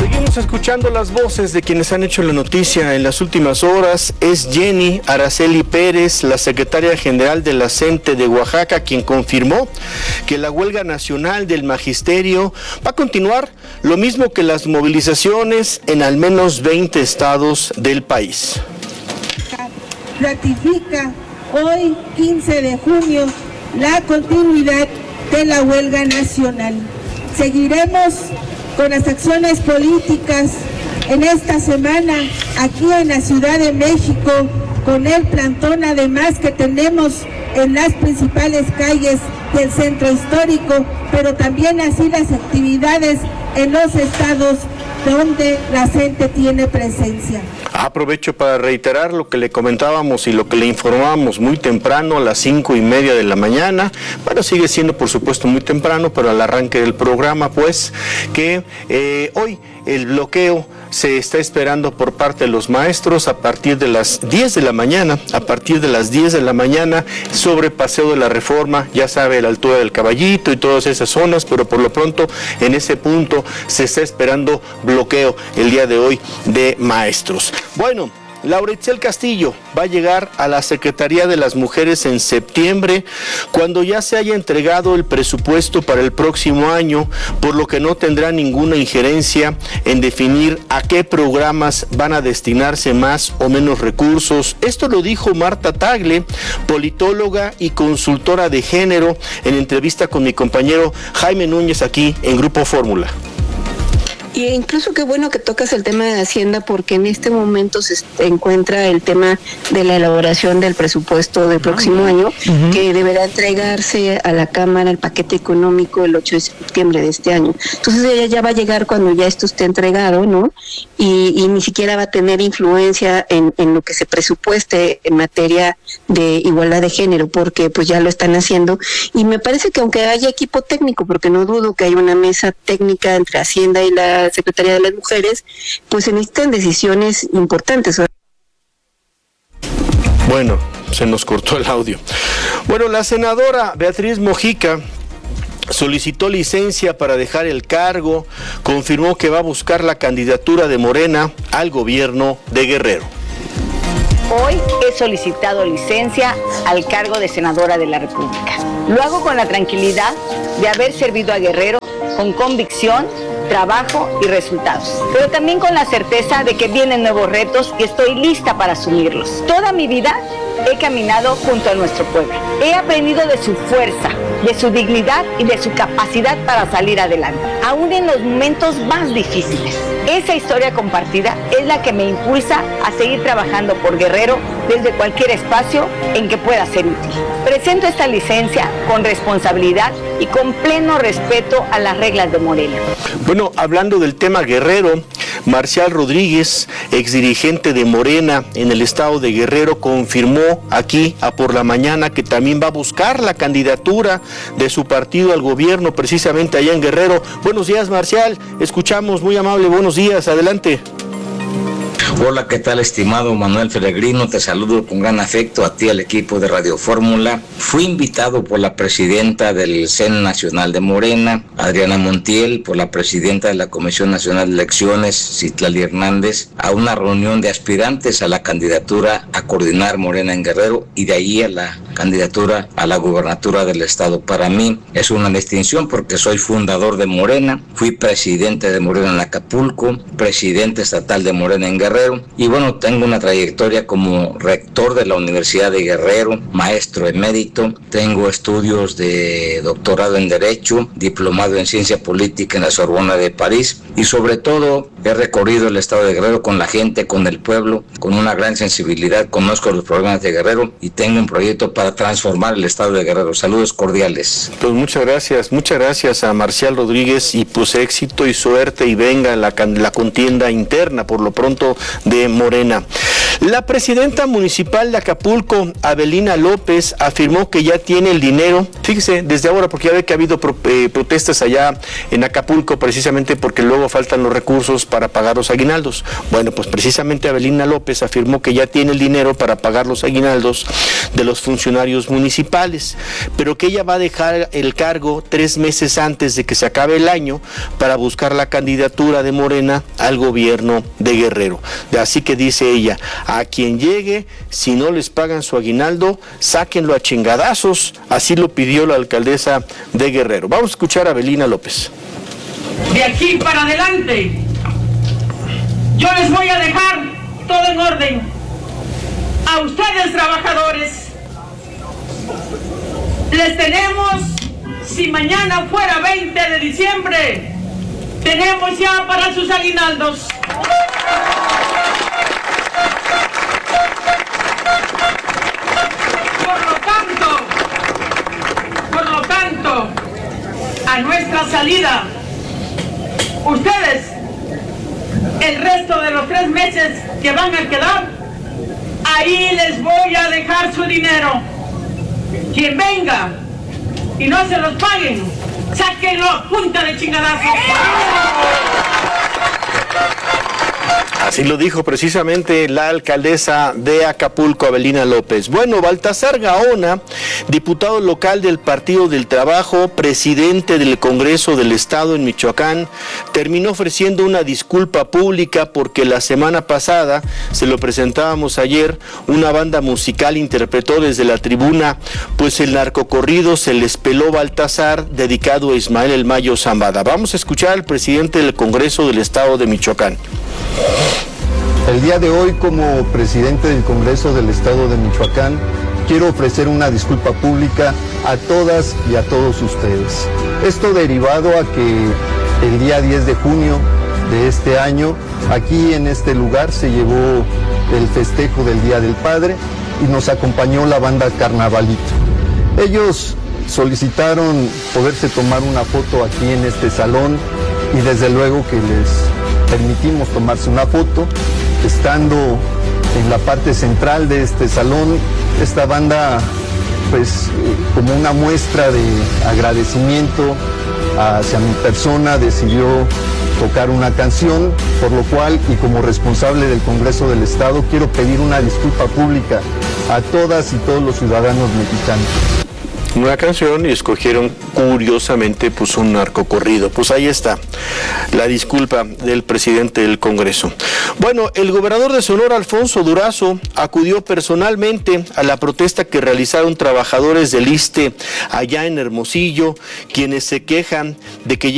Seguimos escuchando las voces de quienes han hecho la noticia en las últimas horas. Es Jenny Araceli Pérez, la secretaria general de la CENTE de Oaxaca, quien confirmó que la huelga nacional del magisterio va a continuar, lo mismo que las movilizaciones en al menos 20 estados del país. Ratifica hoy, 15 de junio, la continuidad de la huelga nacional. Seguiremos con las acciones políticas en esta semana aquí en la Ciudad de México, con el plantón además que tenemos en las principales calles del centro histórico, pero también así las actividades en los estados donde la CENTE tiene presencia. Aprovecho para reiterar lo que le comentábamos y lo que le informábamos muy temprano, a las 5:30 de la mañana. Bueno, sigue siendo por supuesto muy temprano, pero al arranque del programa, pues, que hoy el bloqueo se está esperando por parte de los maestros a partir de las 10 de la mañana, sobre Paseo de la Reforma, ya sabe, a la altura del Caballito y todas esas zonas, pero por lo pronto en ese punto se está esperando bloqueo el día de hoy de maestros. Bueno, Laura Itzel Castillo va a llegar a la Secretaría de las Mujeres en septiembre, cuando ya se haya entregado el presupuesto para el próximo año, por lo que no tendrá ninguna injerencia en definir a qué programas van a destinarse más o menos recursos. Esto lo dijo Marta Tagle, politóloga y consultora de género, en entrevista con mi compañero Jaime Núñez aquí en Grupo Fórmula. Y incluso qué bueno que tocas el tema de Hacienda, porque en este momento se encuentra el tema de la elaboración del presupuesto del próximo año, que deberá entregarse a la Cámara el paquete económico el 8 de septiembre de este año. Entonces ella ya va a llegar cuando ya esto esté entregado, ¿no? Y ni siquiera va a tener influencia en lo que se presupueste en materia de igualdad de género, porque pues ya lo están haciendo. Y me parece que aunque haya equipo técnico, porque no dudo que haya una mesa técnica entre Hacienda y la Secretaría de las Mujeres, pues se necesitan decisiones importantes. Bueno, se nos cortó el audio. Bueno, la senadora Beatriz Mojica solicitó licencia para dejar el cargo, confirmó que va a buscar la candidatura de Morena al gobierno de Guerrero. Hoy he solicitado licencia al cargo de senadora de la República. Lo hago con la tranquilidad de haber servido a Guerrero con convicción, trabajo y resultados, pero también con la certeza de que vienen nuevos retos y estoy lista para asumirlos. Toda mi vida he caminado junto a nuestro pueblo. He aprendido de su fuerza, de su dignidad y de su capacidad para salir adelante, aún en los momentos más difíciles. Esa historia compartida es la que me impulsa a seguir trabajando por Guerrero desde cualquier espacio en que pueda ser útil. Presento esta licencia con responsabilidad y con pleno respeto a las reglas de Morena. Bueno, hablando del tema Guerrero, Marcial Rodríguez, exdirigente de Morena en el estado de Guerrero, confirmó aquí a Por la Mañana que también va a buscar la candidatura de su partido al gobierno precisamente allá en Guerrero. Buenos días, Marcial, escuchamos, muy amable, buenos días, adelante. Hola, ¿qué tal, estimado Manuel Peregrino? Te saludo con gran afecto a ti, al equipo de Radio Fórmula. Fui invitado por la presidenta del CEN Nacional de Morena, Adriana Montiel, por la presidenta de la Comisión Nacional de Elecciones, Citlali Hernández, a una reunión de aspirantes a la candidatura a coordinar Morena en Guerrero y de ahí a la candidatura a la gubernatura del estado. Para mí es una distinción porque soy fundador de Morena, fui presidente de Morena en Acapulco, presidente estatal de Morena en Guerrero, y bueno, tengo una trayectoria como rector de la Universidad de Guerrero, maestro emérito, tengo estudios de doctorado en Derecho, diplomado en Ciencia Política en la Sorbona de París, y sobre todo he recorrido el estado de Guerrero con la gente, con el pueblo, con una gran sensibilidad, conozco los problemas de Guerrero y tengo un proyecto para transformar el estado de Guerrero. Saludos cordiales. Pues muchas gracias a Marcial Rodríguez, y pues éxito y suerte y venga la contienda interna por lo pronto de Morena. La presidenta municipal de Acapulco, Avelina López, afirmó que ya tiene el dinero, fíjese, desde ahora, porque ya ve que ha habido protestas allá en Acapulco, precisamente porque luego faltan los recursos para pagar los aguinaldos. Bueno, pues precisamente Avelina López afirmó que ya tiene el dinero para pagar los aguinaldos de los funcionarios municipales, pero que ella va a dejar el cargo 3 meses antes de que se acabe el año para buscar la candidatura de Morena al gobierno de Guerrero. Así que dice ella, a quien llegue, si no les pagan su aguinaldo, sáquenlo a chingadazos. Así lo pidió la alcaldesa de Guerrero. Vamos a escuchar a Avelina López. De aquí para adelante, yo les voy a dejar todo en orden. A ustedes, trabajadores, les tenemos, si mañana fuera 20 de diciembre, tenemos ya para sus aguinaldos. Por lo tanto, a nuestra salida, ustedes, el resto de los 3 meses que van a quedar, ahí les voy a dejar su dinero. Quien venga y no se los paguen, sáquenlo a punta de chingadazos. Así lo dijo precisamente la alcaldesa de Acapulco, Avelina López. Bueno, Baltasar Gaona, diputado local del Partido del Trabajo, presidente del Congreso del Estado en Michoacán, terminó ofreciendo una disculpa pública porque la semana pasada, se lo presentábamos ayer, una banda musical interpretó desde la tribuna pues el narcocorrido Se les peló Baltasar, dedicado a Ismael El Mayo Zambada. Vamos a escuchar al presidente del Congreso del Estado de Michoacán. El día de hoy, como presidente del Congreso del Estado de Michoacán, quiero ofrecer una disculpa pública a todas y a todos ustedes. Esto derivado a que el día 10 de junio de este año, aquí en este lugar se llevó el festejo del Día del Padre y nos acompañó la banda Carnavalito. Ellos solicitaron poderse tomar una foto aquí en este salón y desde luego que les permitimos tomarse una foto. Estando en la parte central de este salón, esta banda, pues como una muestra de agradecimiento hacia mi persona, decidió tocar una canción, por lo cual, y como responsable del Congreso del Estado, quiero pedir una disculpa pública a todas y todos los ciudadanos mexicanos. Una canción y escogieron curiosamente pues un narcocorrido. Pues ahí está la disculpa del presidente del Congreso. Bueno, el gobernador de Sonora, Alfonso Durazo, acudió personalmente a la protesta que realizaron trabajadores del ISSSTE allá en Hermosillo, quienes se quejan de que